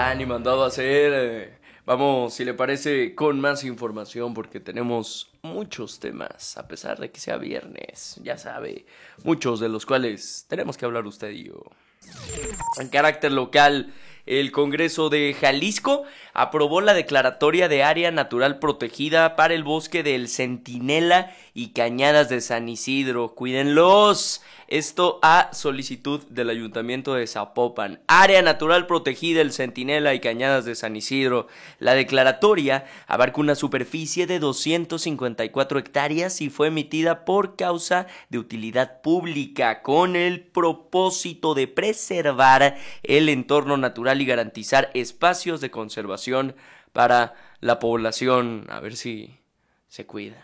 ni mandado a hacer. Vamos, si le parece, con más información porque tenemos muchos temas, a pesar de que sea viernes, ya sabe, muchos de los cuales tenemos que hablar usted y yo. En carácter local, el Congreso de Jalisco aprobó la declaratoria de área natural protegida para el bosque del Centinela y Cañadas de San Isidro. ¡Cuídenlos! Esto a solicitud del Ayuntamiento de Zapopan. Área natural protegida el Centinela y Cañadas de San Isidro. La declaratoria abarca una superficie de 254 hectáreas y fue emitida por causa de utilidad pública con el propósito de preservar el entorno natural y garantizar espacios de conservación para la población. A ver si se cuidan.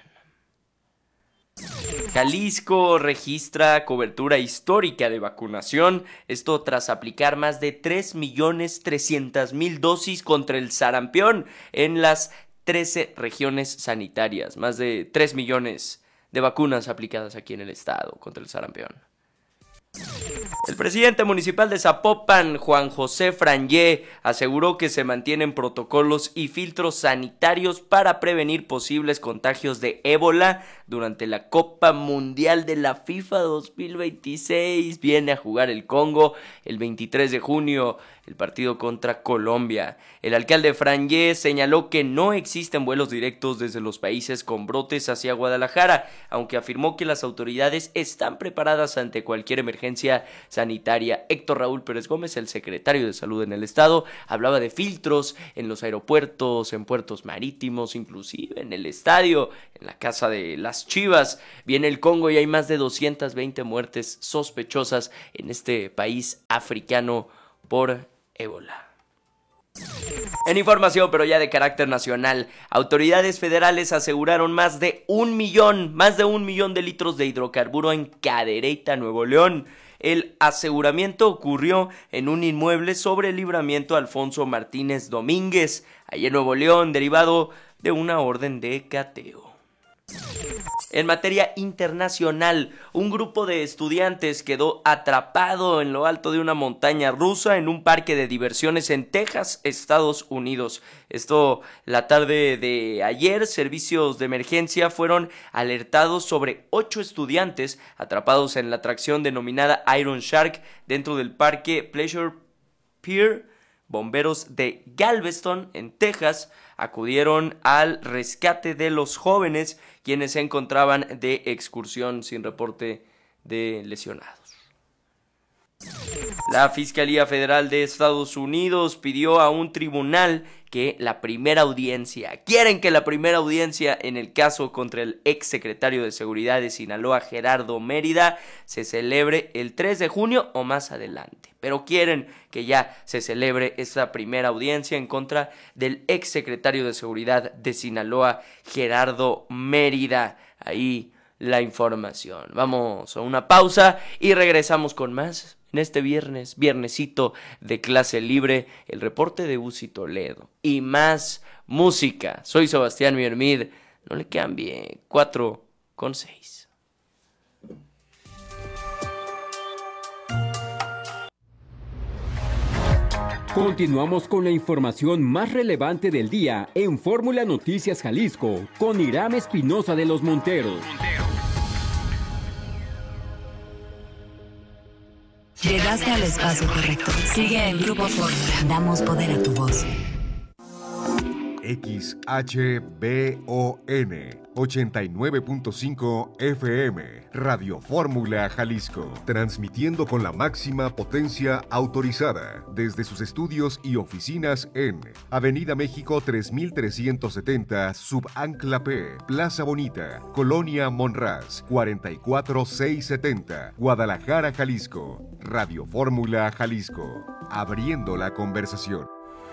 Jalisco registra cobertura histórica de vacunación, esto tras aplicar más de 3.300.000 dosis contra el sarampión en las 13 regiones sanitarias. Más de 3 millones de vacunas aplicadas aquí en el estado contra el sarampión. El presidente municipal de Zapopan, Juan José Frangé, aseguró que se mantienen protocolos y filtros sanitarios para prevenir posibles contagios de ébola durante la Copa Mundial de la FIFA 2026. Viene a jugar el Congo el 23 de junio, el partido contra Colombia. El alcalde Frangé señaló que no existen vuelos directos desde los países con brotes hacia Guadalajara, aunque afirmó que las autoridades están preparadas ante cualquier emergencia sanitaria. Héctor Raúl Pérez Gómez, el secretario de Salud en el estado, hablaba de filtros en los aeropuertos, en puertos marítimos, inclusive en el estadio, en la casa de las Chivas. Viene el Congo y hay más de 220 muertes sospechosas en este país africano por ébola. En información, pero ya de carácter nacional, autoridades federales aseguraron más de un millón de litros de hidrocarburo en Cadereyta, Nuevo León. El aseguramiento ocurrió en un inmueble sobre el Libramiento Alfonso Martínez Domínguez, allá en Nuevo León, derivado de una orden de cateo. En materia internacional, un grupo de estudiantes quedó atrapado en lo alto de una montaña rusa en un parque de diversiones en Texas, Estados Unidos. Esto la tarde de ayer, servicios de emergencia fueron alertados sobre 8 estudiantes atrapados en la atracción denominada Iron Shark dentro del parque Pleasure Pier. Bomberos de Galveston, en Texas, acudieron al rescate de los jóvenes quienes se encontraban de excursión sin reporte de lesionados. La Fiscalía Federal de Estados Unidos pidió a un tribunal que la primera audiencia en el caso contra el exsecretario de Seguridad de Sinaloa, Gerardo Mérida, se celebre el 3 de junio o más adelante. Pero quieren que ya se celebre esta primera audiencia en contra del exsecretario de Seguridad de Sinaloa, Gerardo Mérida. Ahí la información. Vamos a una pausa y regresamos con más. En este viernesito de clase libre, el reporte de Uzi Toledo y más música. Soy Sebastián Miermid, no le cambie, 4:6. Continuamos con la información más relevante del día en Fórmula Noticias Jalisco, con Hiram Espinosa de los Monteros. Llegaste al espacio correcto. Sigue en Grupo Fórmula. Damos poder a tu voz. XHBON 89.5 FM, Radio Fórmula Jalisco, transmitiendo con la máxima potencia autorizada desde sus estudios y oficinas en Avenida México 3370, Subancla P, Plaza Bonita, Colonia Monraz, 44670, Guadalajara, Jalisco. Radio Fórmula Jalisco, abriendo la conversación.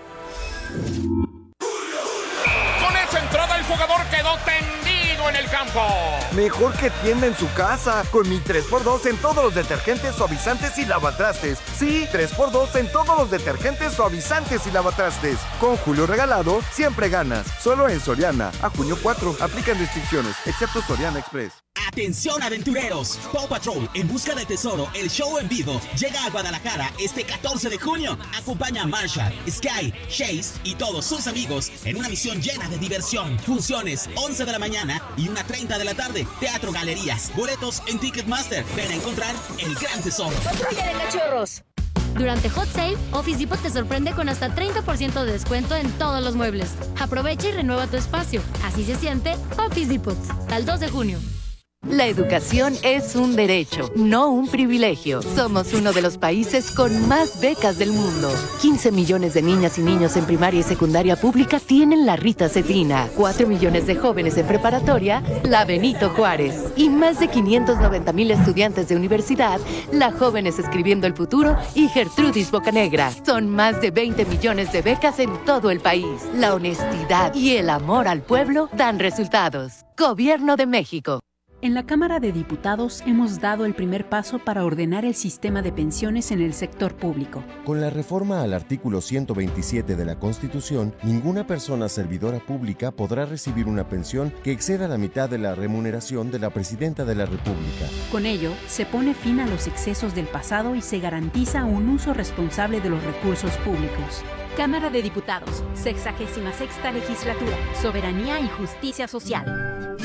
Con esa entrada el jugador quedó tendido en el campo. Mejor que tienda en su casa. Con mi 3x2 en todos los detergentes, suavizantes y lavatrastes. Sí, 3x2 en todos los detergentes, suavizantes y lavatrastes. Con Julio regalado, siempre ganas. Solo en Soriana. A junio 4. Aplican restricciones, excepto Soriana Express. Atención aventureros, Paw Patrol en busca del tesoro, el show en vivo llega a Guadalajara este 14 de junio. Acompaña a Marshall, Sky, Chase y todos sus amigos en una misión llena de diversión. Funciones 11 de la mañana y 1:30 de la tarde. Teatro Galerías, boletos en Ticketmaster. Ven a encontrar el gran tesoro. ¡Patrulla de cachorros! Durante Hot Sale, Office Depot te sorprende con hasta 30% de descuento en todos los muebles. Aprovecha y renueva tu espacio. Así se siente Office Depot. Al 2 de junio. La educación es un derecho, no un privilegio. Somos uno de los países con más becas del mundo. 15 millones de niñas y niños en primaria y secundaria pública tienen la Rita Cetina. 4 millones de jóvenes en preparatoria, la Benito Juárez. Y más de 590,000 estudiantes de universidad, la Jóvenes Escribiendo el Futuro y Gertrudis Bocanegra. Son más de 20 millones de becas en todo el país. La honestidad y el amor al pueblo dan resultados. Gobierno de México. En la Cámara de Diputados hemos dado el primer paso para ordenar el sistema de pensiones en el sector público. Con la reforma al artículo 127 de la Constitución, ninguna persona servidora pública podrá recibir una pensión que exceda la mitad de la remuneración de la Presidenta de la República. Con ello, se pone fin a los excesos del pasado y se garantiza un uso responsable de los recursos públicos. Cámara de Diputados, 66ª Legislatura, Soberanía y Justicia Social.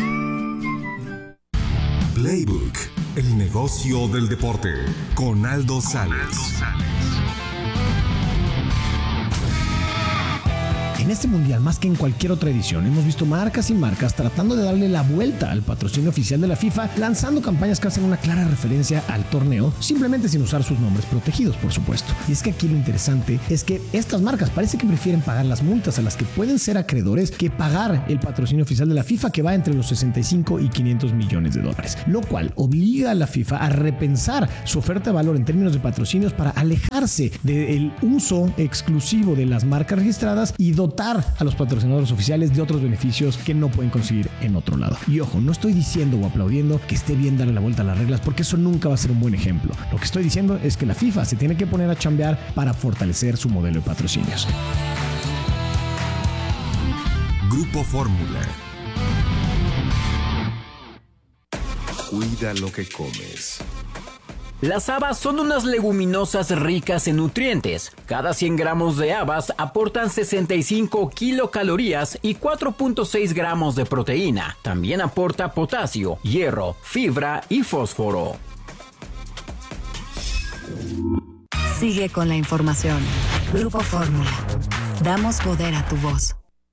Playbook, el negocio del deporte, con Aldo Sales. En este mundial, más que en cualquier otra edición, hemos visto marcas y marcas tratando de darle la vuelta al patrocinio oficial de la FIFA, lanzando campañas que hacen una clara referencia al torneo, simplemente sin usar sus nombres protegidos, por supuesto. Y es que aquí lo interesante es que estas marcas parece que prefieren pagar las multas a las que pueden ser acreedores que pagar el patrocinio oficial de la FIFA, que va entre los 65 y 500 millones de dólares, lo cual obliga a la FIFA a repensar su oferta de valor en términos de patrocinios para alejarse del uso exclusivo de las marcas registradas y dotar a los patrocinadores oficiales de otros beneficios que no pueden conseguir en otro lado. Y ojo, no estoy diciendo o aplaudiendo que esté bien darle la vuelta a las reglas, porque eso nunca va a ser un buen ejemplo. Lo que estoy diciendo es que la FIFA se tiene que poner a chambear para fortalecer su modelo de patrocinios. Grupo Fórmula. Cuida lo que comes. Las habas son unas leguminosas ricas en nutrientes. Cada 100 gramos de habas aportan 65 kilocalorías y 4.6 gramos de proteína. También aporta potasio, hierro, fibra y fósforo. Sigue con la información. Grupo Fórmula. Damos poder a tu voz.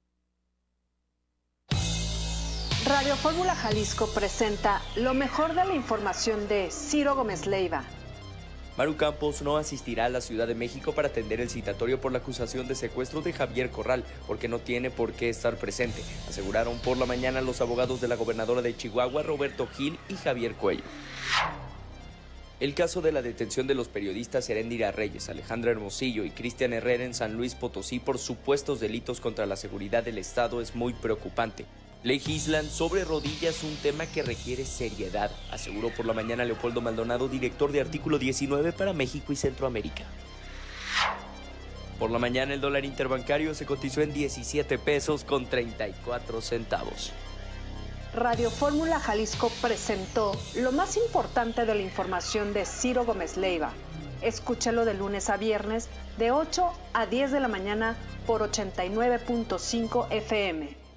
Radio Fórmula Jalisco presenta lo mejor de la información de Ciro Gómez Leiva. Maru Campos no asistirá a la Ciudad de México para atender el citatorio por la acusación de secuestro de Javier Corral, porque no tiene por qué estar presente, aseguraron por la mañana los abogados de la gobernadora de Chihuahua, Roberto Gil y Javier Cuello. El caso de la detención de los periodistas Heréndira Reyes, Alejandra Hermosillo y Cristian Herrera en San Luis Potosí por supuestos delitos contra la seguridad del Estado es muy preocupante. Legislan sobre rodillas un tema que requiere seriedad, aseguró por la mañana Leopoldo Maldonado, director de Artículo 19 para México y Centroamérica. Por la mañana el dólar interbancario se cotizó en 17 pesos con 34 centavos. Radio Fórmula Jalisco presentó lo más importante de la información de Ciro Gómez Leiva. Escúchalo de lunes a viernes de 8 a 10 de la mañana por 89.5 FM.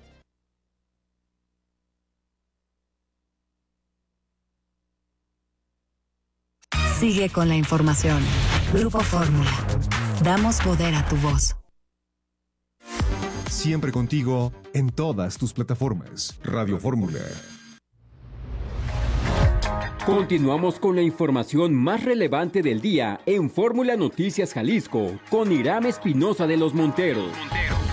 Sigue con la información. Grupo Fórmula. Damos poder a tu voz. Siempre contigo en todas tus plataformas. Radio Fórmula. Continuamos con la información más relevante del día en Fórmula Noticias Jalisco con Irán Espinosa de los Monteros.